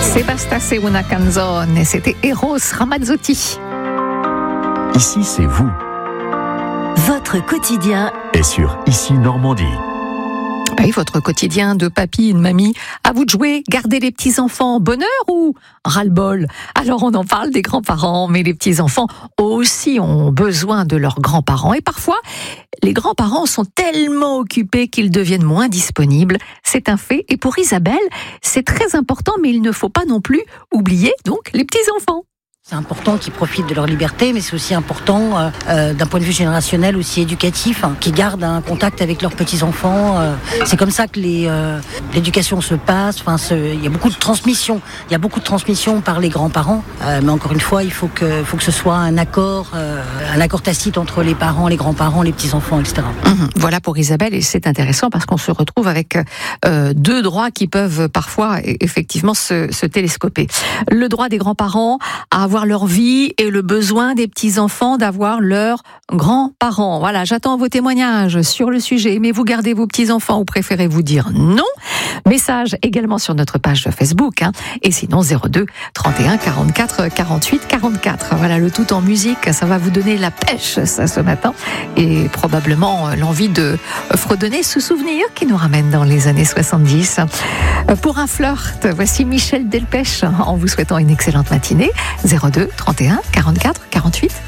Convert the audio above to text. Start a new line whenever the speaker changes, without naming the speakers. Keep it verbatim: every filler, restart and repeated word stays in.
C'est Bastasse una canzone, c'était Eros Ramazzotti.
Ici, c'est vous.
Votre quotidien
Et sur Ici Normandie.
Oui, votre quotidien de papy et de mamie. À vous de jouer, garder les petits-enfants, bonheur ou ras-le-bol? Alors on en parle des grands-parents, mais les petits-enfants aussi ont besoin de leurs grands-parents. Et parfois, les grands-parents sont tellement occupés qu'ils deviennent moins disponibles. C'est un fait. Et pour Isabelle, c'est très important, mais il ne faut pas non plus oublier donc les petits-enfants.
C'est important qu'ils profitent de leur liberté, mais c'est aussi important euh, euh, d'un point de vue générationnel, aussi éducatif, hein, qu'ils gardent un contact avec leurs petits-enfants. Euh, c'est comme ça que les, euh, l'éducation se passe. Enfin, il y a beaucoup de transmission. Il y a beaucoup de transmission par les grands-parents. Euh, mais encore une fois, il faut que, faut que ce soit un accord, euh, un accord tacite entre les parents, les grands-parents, les petits-enfants, et cetera.
Mmh, voilà pour Isabelle, et c'est intéressant parce qu'on se retrouve avec euh, deux droits qui peuvent parfois effectivement se, se télescoper. Le droit des grands-parents à avoir leur vie et le besoin des petits-enfants d'avoir leurs grands-parents. Voilà, j'attends vos témoignages sur le sujet. Aimez-vous garder vos petits-enfants ou préférez-vous dire non? Message également sur notre page Facebook. Hein. Et sinon, zéro deux trente et un quarante-quatre quarante-huit quarante-quatre. Voilà, le tout en musique. Ça va vous donner la pêche, ça, ce matin. Et probablement l'envie de fredonner ce souvenir qui nous ramène dans les années soixante-dix. Pour un flirt, voici Michel Delpech en vous souhaitant une excellente matinée. zéro deux trente et un quarante-quatre quarante-huit